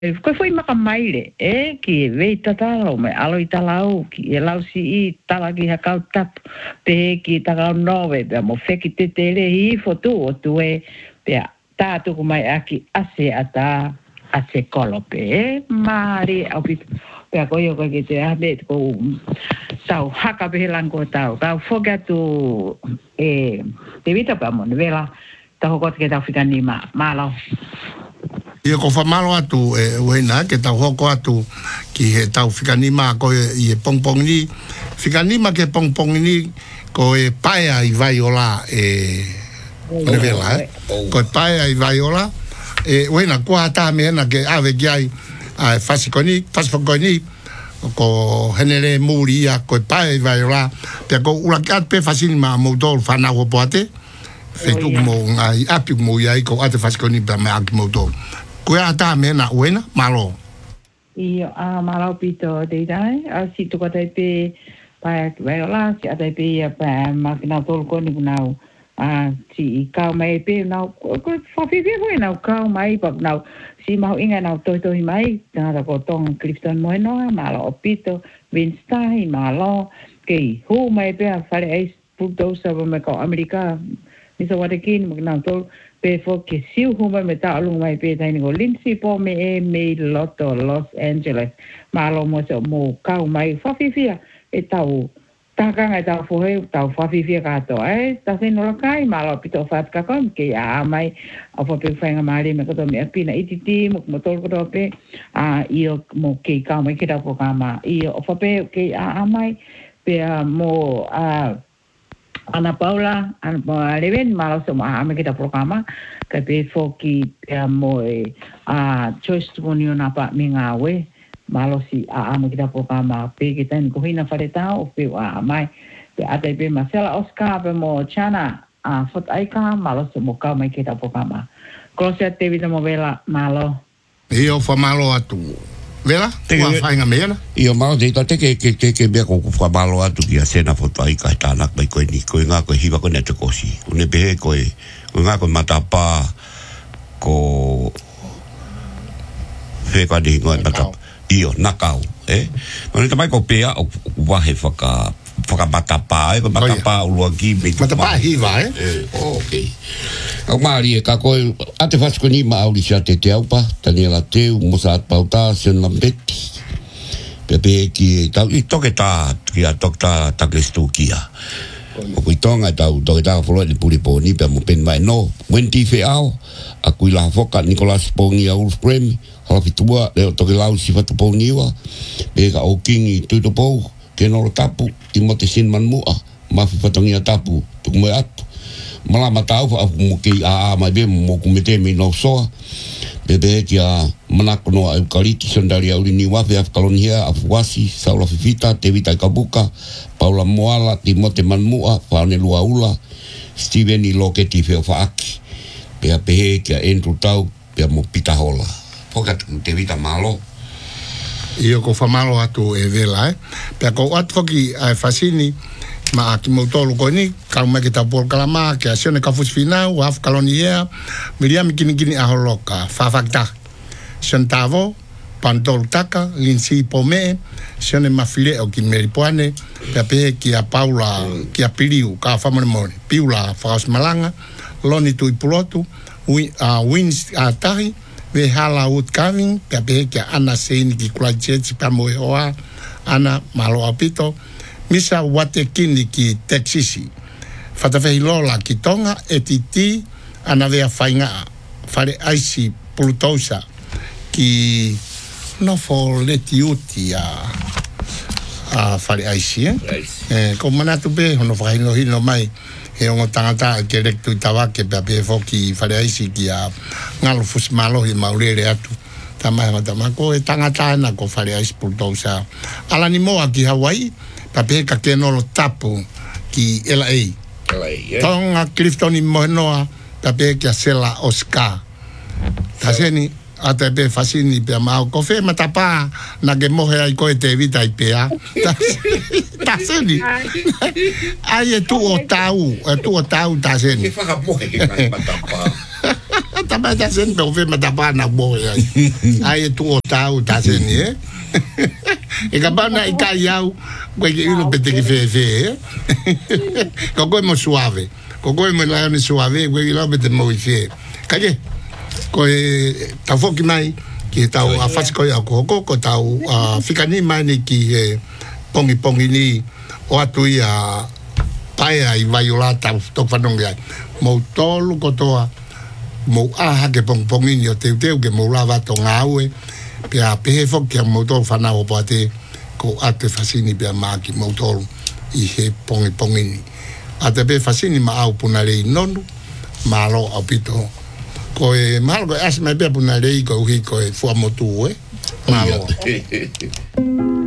Ko foi makamaile ki vei tatalo me alo I talau ki lau si I talaki hakau tap pe ki takau nove pe mo feki te tele I fotu o tu e pe tātu ko mai aki ase ata ase kolope mari au pit pe ko yo ko ki te abe ko tau haka pe lango tau foga tu te vita pa mo vela tau ko ke tau fika ni malo Ia ko whamalo atu wena ke tau hoko atu ki he tau whikanima ko I pongpong ni. Whikanima ke pongpong ni ko paea I vai ola ko paea I vai ola wena kua hata mehena ke ave kiai fasikoni ko henere muri ia ko paea I vai ola pe ko ulakat pe fasinima moutol whanau poate fetu mo ngai api mo ia ko ate fasikoni pe me aki moutol. Kua ata mena wena malo. Io malo pito dei dai si tu kata pe pa vela si ata pe ia pa makina tol ko ni nau si kau mai pe nau ko fa fi wena kau mai pa nau si mau inga nau to mai na ko tong Clifton mo no malo pito Winstai malo ke hu mai pe fare ai puto sa me ko Amerika ni so wate kin makina tol pe fo ke siu huma me ta alung mai pe tai ni go Lindsay po me loto Los Angeles malo mo so mo kau mai fa fifia tau ta ka ngai tau fo he tau fa fifia ka to ta se no kai malo pito fat ka kom ke mai a fo pe fanga mari me ko to me pina ititi mo tol ko pe io mo ke ka mai ke ta ko ka ma io fo pe ke mai pe mo Ana Paula, Ana Leven, malo so ame kita programa, ka pe foki mo choice to ni na pa mingawe, malo si ame kita programa pe kita ni ko hina fareta o pe mai pe ate pe Marcela Oscar pe mo chana fot aika malo so mo ka mai kita programa. Crosia te vida mo vela malo. Io fa malo atu. Vela? Ua whainga mea? Io mau te ta ke mea ko wha malo atu ki a sena foto ai kai tānak mai koe ni. Koe ngā koe hiwa koe neta kosi. Une pehe koe ngā koe matapā ko wheka ni ngoe matapā. Io, nakau. Koe tamai ko pea o wahe whakamatapā. Koe matapā ulua ki me. Matapā hiwa, Okay. Au maari ka koe ate fasko ni ma auri sia te aupa tani la teu mo sa pauta sen lambeti pepe ki tau I toke ta ki a tokta taklestu kia o kuitonga tau toke ta folo ni puri po ni pe mo pen mai no wenti fe au a kui la foka Nicholas Pongi a Ulf Prem hala fitua le toke lau si fatu po niwa pe ka o kingi tuto po ke no tapu Timote Sinman mua ma fi fatongia tapu tu mo atu malama tau fa mo ki mai be mo kumete mi no so bebe ki manakono eukaliptus sondari auri ni wa fe kolonia afwasi saula fifita tevita kabuka Paula Moala Timote Manmua fa ne luaula Steven I Loketi fe fa aki pe ki entru tau pe mo pita hola fokat tevita malo io ko fa malo atu vela pe ko at foki fasini ma ki mo tolu ko ni ka ma ki ta por kalama ki asione ka fusfina wa af kalonia Miriam kini a holoka fa fakta centavo pantol taka linsi pome sione mafile o ki meripoane pe ki a Paula ki a Piliu ka fa mo piula fa malanga loni tu ipulotu wins atahi we hala ut coming pe ki ana sein ki klajet pa mo hoa ana malo apito misa wate kini ki Texisi. Fatawhi lola ki tonga etiti ana vea whainga whare aisi pulutosa ki no fo leti uti a whare aisi ko manatu be hono whaino hino mai he ongo tangata ke rektu tawake pe foki whare aisi ki a ngalo fusmalohi maurere atu tamako tangata na ko whare aisi pulutosa alani moa ki Hawaii pape ka keno lo tapu ki LA. Tonga Clifton I monoa pape ki sela Oscar. Taseni atape fasini pe mau kofe matapa na ge mohe ai ko te vita I pea. Taseni. Ai tu o tau taseni. Ke fa mohe ka matapa. Tabata sen pe ofe matapana boya. Ai tu o tau ta sen e. E kabana i kai au, koe ke ilo pete ki fe. Ko koe mo suave. Ko koe mo laone suave, koe ilo pete mo i fe. Kage, koe tau foki mai, ki tau a fasiko ia ko tau whikani mai ni ki pongi ni o atu ia paia i vai o la tau tok whanongi ai. Mou tolu kotoa, mou aha ke pongi ni o teu ke mou lava to ngāue, pia pehe foki a mou tolu whanau po ate ko ate fasini pia maki mou tolu i he pongi ni. Ate pe fasini ma au puna rei nonu, ma alo au pito. Koe mahalo koe asma pia puna rei koe uhi koe fua motu malo.